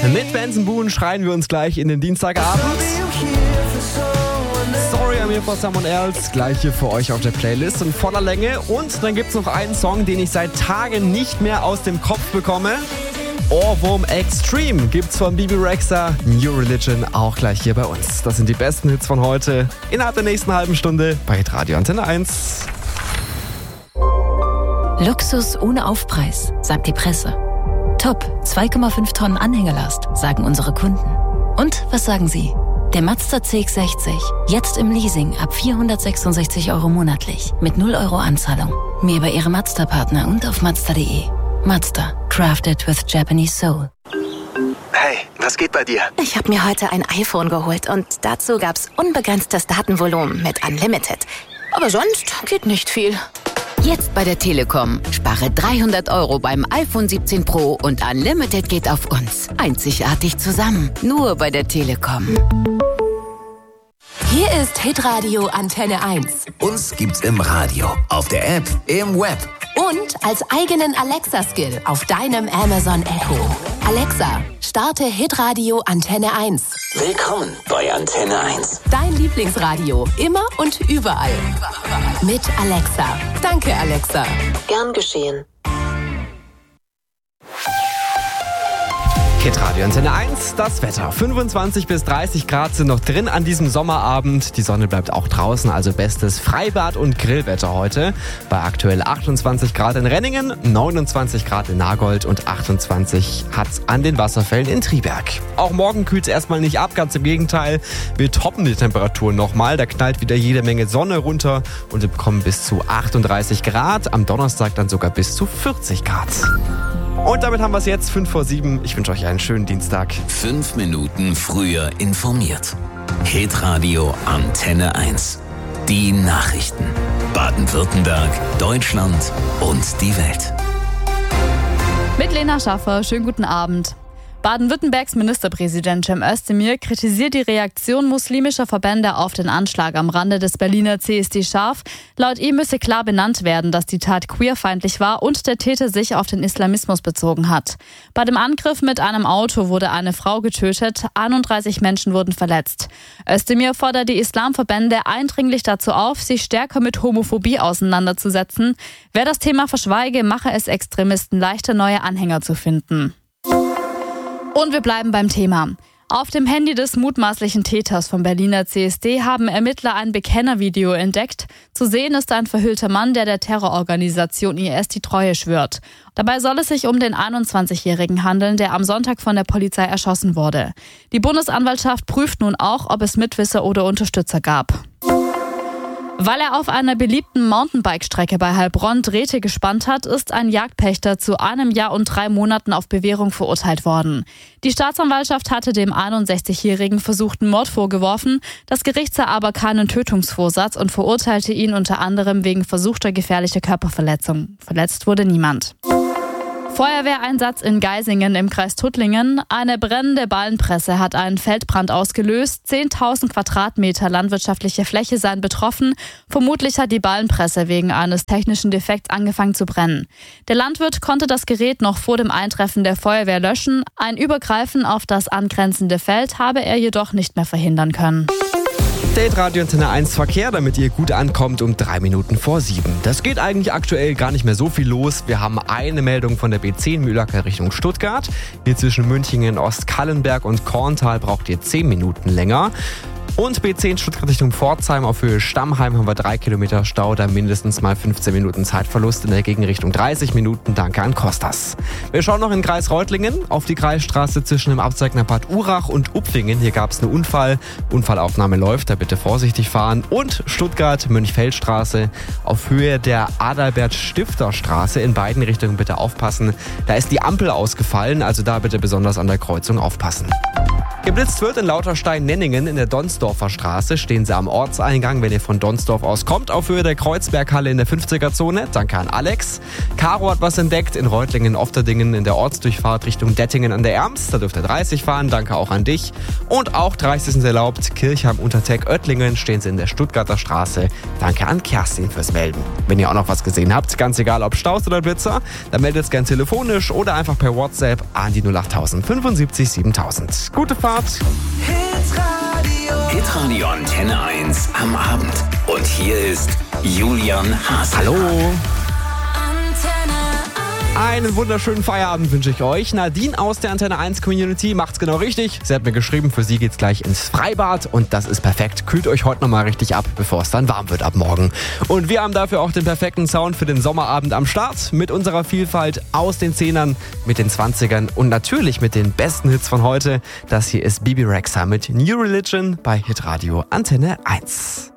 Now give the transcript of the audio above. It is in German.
Mit Benson Boone schreien wir uns gleich in den Dienstagabend. Sorry, I'm here for someone else. Gleich hier für euch auf der Playlist in voller Länge. Und dann gibt's noch einen Song, den ich seit Tagen nicht mehr aus dem Kopf bekomme. Ohrwurm Extreme gibt's von Bibi Rexha, New Religion auch gleich hier bei uns. Das sind die besten Hits von heute innerhalb der nächsten halben Stunde bei Hitradio Antenne 1. Luxus ohne Aufpreis, sagt die Presse. Top, 2,5 Tonnen Anhängelast, sagen unsere Kunden. Und was sagen Sie? Der Mazda CX-60, jetzt im Leasing ab 466 € monatlich, mit 0 € Anzahlung. Mehr bei Ihrem Mazda-Partner und auf Mazda.de. Mazda, crafted with Japanese soul. Hey, was geht bei dir? Ich habe mir heute ein iPhone geholt und dazu gab's unbegrenztes Datenvolumen mit Unlimited. Aber sonst geht nicht viel. Jetzt bei der Telekom. Spare 300 € beim iPhone 17 Pro und Unlimited geht auf uns. Einzigartig zusammen. Nur bei der Telekom. Hier ist Hitradio Antenne 1. Uns gibt's im Radio, auf der App, im Web. Und als eigenen Alexa-Skill auf deinem Amazon Echo. Alexa, starte Hitradio Antenne 1. Willkommen bei Antenne 1. Dein Lieblingsradio, immer und überall. Mit Alexa. Danke, Alexa. Gern geschehen. Hitradio Antenne 1, das Wetter. 25 bis 30 Grad sind noch drin an diesem Sommerabend. Die Sonne bleibt auch draußen, also bestes Freibad- und Grillwetter heute. Bei aktuell 28 Grad in Renningen, 29 Grad in Nagold und 28 hat's an den Wasserfällen in Triberg. Auch morgen kühlt es erstmal nicht ab, ganz im Gegenteil. Wir toppen die Temperaturen nochmal. Da knallt wieder jede Menge Sonne runter und wir bekommen bis zu 38 Grad. Am Donnerstag dann sogar bis zu 40 Grad. Und damit haben wir es jetzt, 5 vor 7. Ich wünsche euch einen schönen Dienstag. 5 Minuten früher informiert. Hitradio Antenne 1. Die Nachrichten. Baden-Württemberg, Deutschland und die Welt. Mit Lena Schaffer, schönen guten Abend. Baden-Württembergs Ministerpräsident Cem Özdemir kritisiert die Reaktion muslimischer Verbände auf den Anschlag am Rande des Berliner CSD scharf. Laut ihm müsse klar benannt werden, dass die Tat queerfeindlich war und der Täter sich auf den Islamismus bezogen hat. Bei dem Angriff mit einem Auto wurde eine Frau getötet, 31 Menschen wurden verletzt. Özdemir fordert die Islamverbände eindringlich dazu auf, sich stärker mit Homophobie auseinanderzusetzen. Wer das Thema verschweige, mache es Extremisten leichter, neue Anhänger zu finden. Und wir bleiben beim Thema. Auf dem Handy des mutmaßlichen Täters vom Berliner CSD haben Ermittler ein Bekennervideo entdeckt. Zu sehen ist ein verhüllter Mann, der Terrororganisation IS die Treue schwört. Dabei soll es sich um den 21-Jährigen handeln, der am Sonntag von der Polizei erschossen wurde. Die Bundesanwaltschaft prüft nun auch, ob es Mitwisser oder Unterstützer gab. Weil er auf einer beliebten Mountainbike-Strecke bei Heilbronn Drähte gespannt hat, ist ein Jagdpächter zu 1 Jahr und 3 Monaten auf Bewährung verurteilt worden. Die Staatsanwaltschaft hatte dem 61-Jährigen versuchten Mord vorgeworfen. Das Gericht sah aber keinen Tötungsvorsatz und verurteilte ihn unter anderem wegen versuchter gefährlicher Körperverletzung. Verletzt wurde niemand. Feuerwehreinsatz in Geisingen im Kreis Tuttlingen. Eine brennende Ballenpresse hat einen Feldbrand ausgelöst. 10.000 Quadratmeter landwirtschaftliche Fläche seien betroffen. Vermutlich hat die Ballenpresse wegen eines technischen Defekts angefangen zu brennen. Der Landwirt konnte das Gerät noch vor dem Eintreffen der Feuerwehr löschen. Ein Übergreifen auf das angrenzende Feld habe er jedoch nicht mehr verhindern können. Hitradio Antenne 1 Verkehr, damit ihr gut ankommt um 3 Minuten vor 7. Das geht eigentlich aktuell gar nicht mehr so viel los. Wir haben eine Meldung von der B10 Mühlacker Richtung Stuttgart. Hier zwischen Münchingen, Ostkallenberg und Korntal braucht ihr 10 Minuten länger. Und B10 Stuttgart Richtung Pforzheim auf Höhe Stammheim haben wir 3 Kilometer Stau, da mindestens mal 15 Minuten Zeitverlust in der Gegenrichtung 30 Minuten. Danke an Kostas. Wir schauen noch in Kreis Reutlingen auf die Kreisstraße zwischen dem Abzweig nach Bad Urach und Upfingen. Hier gab es einen Unfall. Unfallaufnahme läuft, da bitte vorsichtig fahren. Und Stuttgart Mönchfeldstraße auf Höhe der Adalbert-Stifter-Straße. In beiden Richtungen bitte aufpassen. Da ist die Ampel ausgefallen, also da bitte besonders an der Kreuzung aufpassen. Geblitzt wird in Lauterstein-Nenningen in der Donsdorfer Straße. Stehen Sie am Ortseingang, wenn ihr von Donsdorf aus kommt, auf Höhe der Kreuzberghalle in der 50er-Zone. Danke an Alex. Caro hat was entdeckt in Reutlingen-Ofterdingen in der Ortsdurchfahrt Richtung Dettingen an der Erms. Da dürft ihr 30 fahren. Danke auch an dich. Und auch 30 sind erlaubt. Kirchheim-Unterteck-Oettlingen stehen Sie in der Stuttgarter Straße. Danke an Kerstin fürs Melden. Wenn ihr auch noch was gesehen habt, ganz egal ob Staus oder Blitzer, dann meldet es gern telefonisch oder einfach per WhatsApp an die 08000 75 7000. Gute Fahrt! Hitradio Antenne 1 am Abend. Und hier ist Julian Haas. Hallo! Einen wunderschönen Feierabend wünsche ich euch. Nadine aus der Antenne 1 Community macht's genau richtig. Sie hat mir geschrieben, für sie geht's gleich ins Freibad und das ist perfekt. Kühlt euch heute nochmal richtig ab, bevor es dann warm wird ab morgen. Und wir haben dafür auch den perfekten Sound für den Sommerabend am Start. Mit unserer Vielfalt aus den 10ern, mit den 20ern und natürlich mit den besten Hits von heute. Das hier ist Bebe Rexha mit New Religion bei Hitradio Antenne 1.